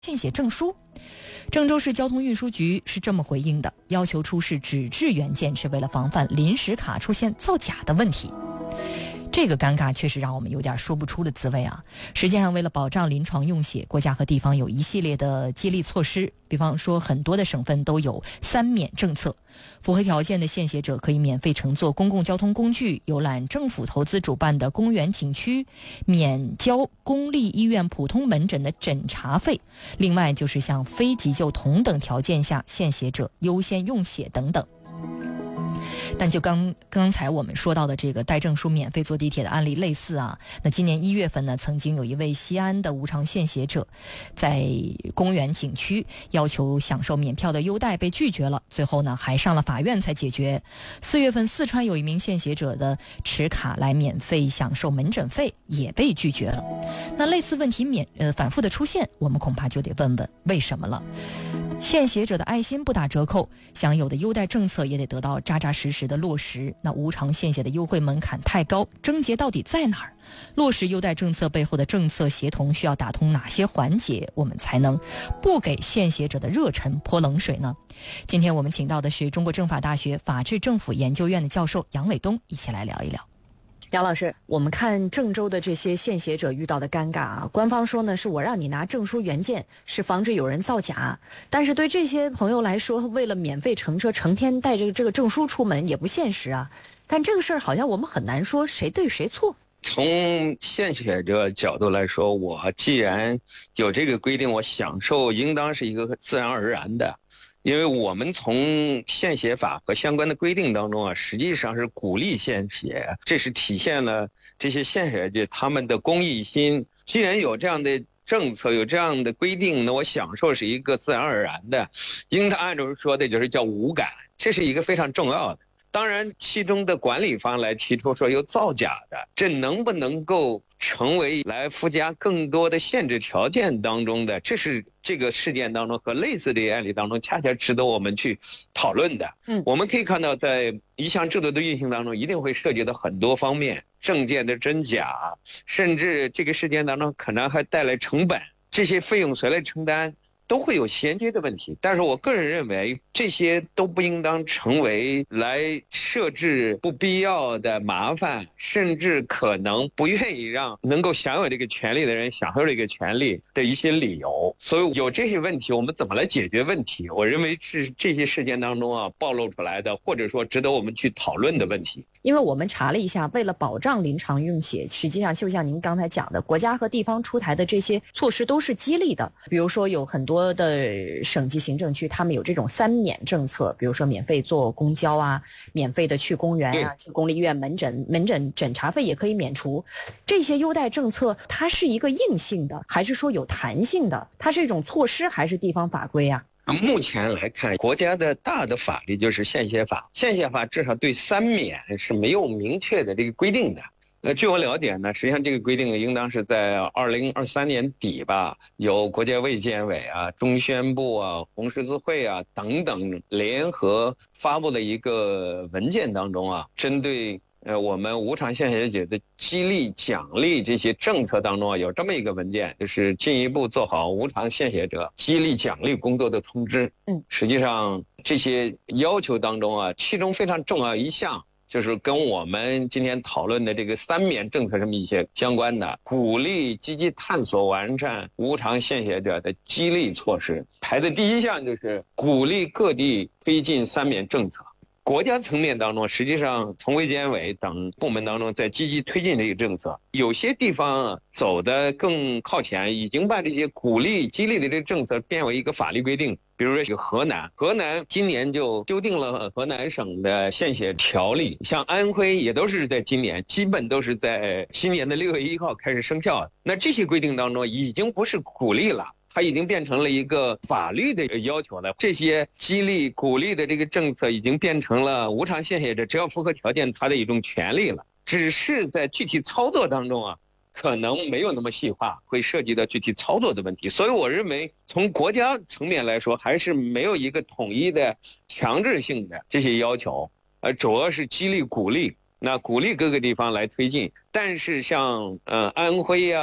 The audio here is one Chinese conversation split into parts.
献血证书。郑州市交通运输局是这么回应的，要求出示纸质原件是为了防范临时卡出现造假的问题。这个尴尬确实让我们有点说不出的滋味啊！实际上，为了保障临床用血，国家和地方有一系列的激励措施。比方说，很多的省份都有3免政策，符合条件的献血者可以免费乘坐公共交通工具，游览政府投资主办的公园景区，免交公立医院普通门诊的诊查费。另外，就是像非急救同等条件下，献血者优先用血等等。但就刚才我们说到的这个带证书免费坐地铁的案例类似啊，那今年1月份呢，曾经有一位西安的无偿献血者在公园景区要求享受免票的优待被拒绝了，最后呢还上了法院才解决。4月份四川有一名献血者的持卡来免费享受门诊费也被拒绝了。那类似问题反复的出现，我们恐怕就得问问为什么了。献血者的爱心不打折扣，享有的优待政策也得得到扎扎实实的落实。那无偿献血的优惠门槛太高，症结到底在哪儿？落实优待政策背后的政策协同需要打通哪些环节，我们才能不给献血者的热忱泼冷水呢？今天我们请到的是中国政法大学法治政府研究院的教授杨伟东，一起来聊一聊。杨老师，我们看郑州的这些献血者遇到的尴尬啊，官方说呢是我让你拿证书原件，是防止有人造假。但是对这些朋友来说，为了免费乘车，成天带着这个证书出门也不现实啊。但这个事儿好像我们很难说谁对谁错。 从献血者角度来说，我既然有这个规定，我享受应当是一个自然而然的。因为我们从献血法和相关的规定当中啊，实际上是鼓励献血，这是体现了这些献血者他们的公益心。既然有这样的政策，有这样的规定，那我享受是一个自然而然的，应当按照说的就是叫无感，这是一个非常重要的。当然，其中的管理方来提出说有造假的，这能不能够成为来附加更多的限制条件当中的，这是这个事件当中和类似的案例当中恰恰值得我们去讨论的。我们可以看到，在一项制度的运行当中，一定会涉及到很多方面，证件的真假，甚至这个事件当中可能还带来成本，这些费用谁来承担？都会有衔接的问题，但是我个人认为这些都不应当成为来设置不必要的麻烦，甚至可能不愿意让能够享有这个权利的人享受这个权利的一些理由。所以有这些问题，我们怎么来解决问题？我认为是这些事件当中啊暴露出来的，或者说值得我们去讨论的问题。 因为我们查了一下，为了保障临床用血，实际上就像您刚才讲的，国家和地方出台的这些措施都是激励的。比如说有很多的省级行政区，他们有这种3免政策，比如说免费坐公交啊，免费的去公园啊，去公立医院门诊诊查费也可以免除。这些优待政策它是一个硬性的，还是说有弹性的？它是一种措施还是地方法规啊？ 目前来看，国家的大的法律就是献血法，献血法至少对3免是没有明确的这个规定的。据我了解呢，实际上这个规定应当是在2023年底吧，由国家卫健委啊、中宣部啊、红十字会啊等等联合发布的一个文件当中啊，针对我们无偿献血者的激励奖励这些政策当中啊，有这么一个文件，就是进一步做好无偿献血者激励奖励工作的通知。实际上这些要求当中啊，其中非常重要一项就是跟我们今天讨论的这个3免政策这么一些相关的，鼓励积极探索完善无偿献血者的激励措施。排的第一项就是鼓励各地推进3免政策。国家层面当中，实际上从卫健委等部门当中在积极推进这个政策，有些地方走得更靠前，已经把这些鼓励激励的这个政策变为一个法律规定。比如说这个河南今年就修订了河南省的献血条例，像安徽也都是在今年，基本都是在今年的6月1号开始生效。那这些规定当中已经不是鼓励了，它已经变成了一个法律的要求了。这些激励鼓励的这个政策已经变成了无偿献血者只要符合条件他的一种权利了，只是在具体操作当中啊可能没有那么细化，会涉及到具体操作的问题。所以我认为从国家层面来说，还是没有一个统一的强制性的这些要求，主要是激励鼓励，那鼓励各个地方来推进。但是像安徽啊、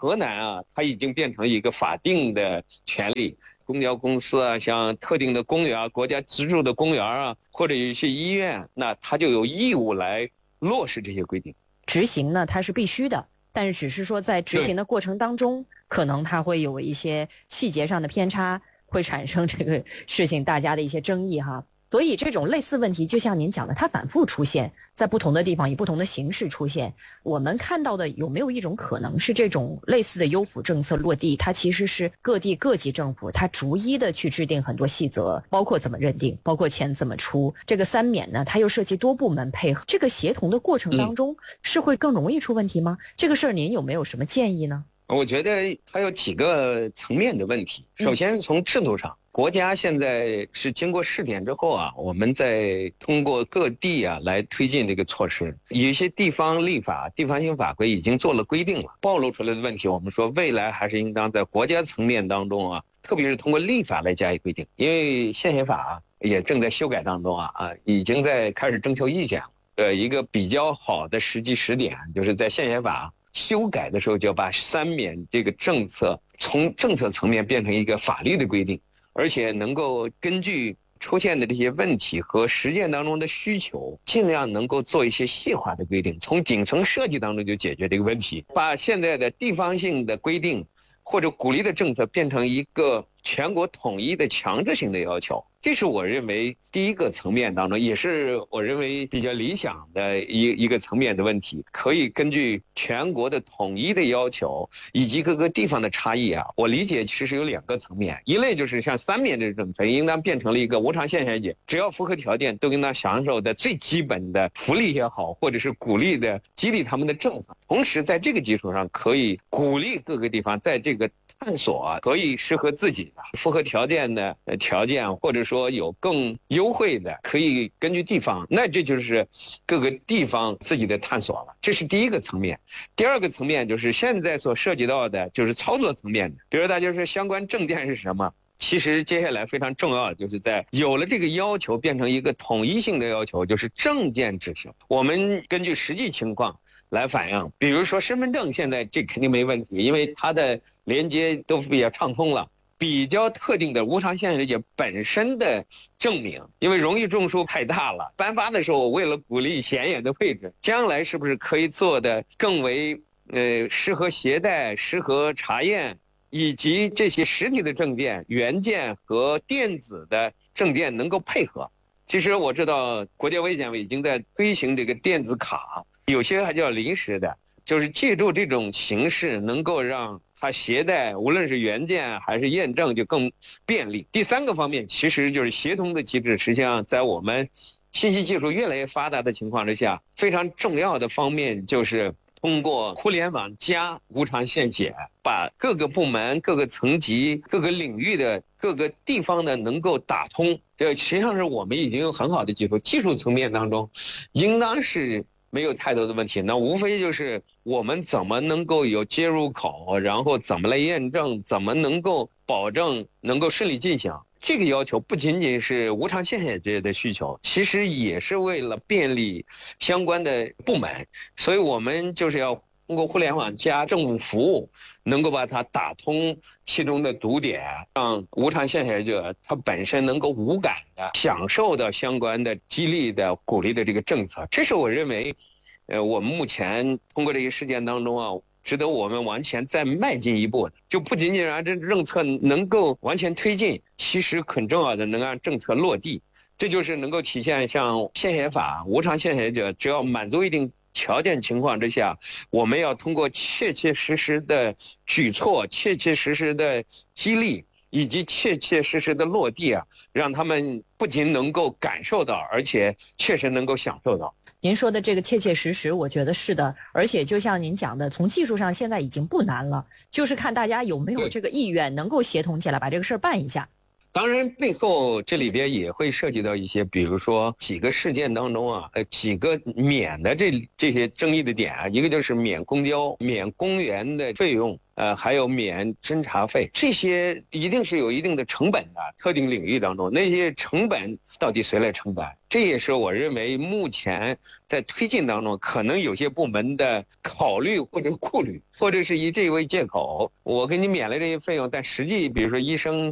河南啊，它已经变成一个法定的权利。公交公司啊，像特定的公园、国家资助的公园啊，或者有一些医院，那它就有义务来落实这些规定。 执行呢，它是必须的，但是只是说在执行的过程当中，可能它会有一些细节上的偏差，会产生这个事情大家的一些争议哈。所以这种类似问题，就像您讲的，它反复出现在不同的地方，以不同的形式出现。我们看到的有没有一种可能是，这种类似的优抚政策落地，它其实是各地各级政府它逐一的去制定很多细则，包括怎么认定，包括钱怎么出。这个三免呢，它又涉及多部门配合，这个协同的过程当中，是会更容易出问题吗？这个事儿您有没有什么建议呢？ 我觉得它有几个层面的问题。首先从制度上，国家现在是经过试点之后啊，我们在通过各地啊来推进这个措施。有一些地方立法、地方性法规已经做了规定了，暴露出来的问题，我们说未来还是应当在国家层面当中啊，特别是通过立法来加以规定。因为宪协法也正在修改当中已经在开始征求意见了。一个比较好的实际时点，就是在宪协法修改的时候，就要把三免这个政策从政策层面变成一个法律的规定，而且能够根据出现的这些问题和实践当中的需求，尽量能够做一些细化的规定，从顶层设计当中就解决这个问题，把现在的地方性的规定或者鼓励的政策变成一个全国统一的强制性的要求。这是我认为第一个层面当中，也是我认为比较理想的一个层面的问题，可以根据全国的统一的要求以及各个地方的差异我理解其实有两个层面。一类就是像三免的政策应当变成了一个无偿献血者，只要符合条件都应当享受的最基本的福利也好，或者是鼓励的激励他们的政策。同时在这个基础上，可以鼓励各个地方在这个探索可以适合自己的符合条件的条件，或者说有更优惠的，可以根据地方，那这就是各个地方自己的探索了。这是第一个层面。第二个层面就是现在所涉及到的就是操作层面的，比如大家说相关证件是什么，其实接下来非常重要的就是在有了这个要求变成一个统一性的要求，就是证件执行。我们根据实际情况来反映，比如说身份证现在这肯定没问题，因为它的连接都比较畅通了。比较特定的无偿献血者本身的证明，因为荣誉证书太大了，颁发的时候为了鼓励显眼的位置，将来是不是可以做的更为适合携带、适合查验，以及这些实体的证件、原件和电子的证件能够配合。其实我知道国家卫健委已经在推行这个电子卡，有些还叫临时的，就是借助这种形式能够让它携带无论是原件还是验证就更便利。第三个方面其实就是协同的机制，实际上在我们信息技术越来越发达的情况之下，非常重要的方面就是通过互联网加无偿献血，把各个部门、各个层级、各个领域的各个地方的能够打通。这实际上是我们已经有很好的技术，技术层面当中应当是没有太多的问题，那无非就是我们怎么能够有接入口，然后怎么来验证，怎么能够保证能够顺利进行。这个要求不仅仅是无偿献血者的需求，其实也是为了便利相关的部门，所以我们就是要通过互联网加政府服务，能够把它打通其中的堵点，让无偿献血者他本身能够无感的享受到相关的激励的鼓励的这个政策。这是我认为我们目前通过这个事件当中值得我们往前再迈进一步的，就不仅仅让这政策能够完全推进，其实很重要的能让政策落地。这就是能够体现像献血法无偿献血者只要满足一定条件情况之下，我们要通过切切实实的举措、切切实实的激励以及切切实实的落地让他们不仅能够感受到，而且确实能够享受到。 您说的这个切切实实，我觉得是的，而且就像您讲的，从技术上现在已经不难了，就是看大家有没有这个意愿，能够协同起来把这个事儿办一下。 当然背后这里边也会涉及到一些，比如说几个事件当中几个免的这些争议的点一个就是免公交、免公园的费用， 还有免侦查费，这些一定是有一定的成本的。特定领域当中，那些成本到底谁来承担？这也是我认为目前在推进当中，可能有些部门的考虑或者顾虑，或者是以这为借口，我给你免了这些费用，但实际比如说医生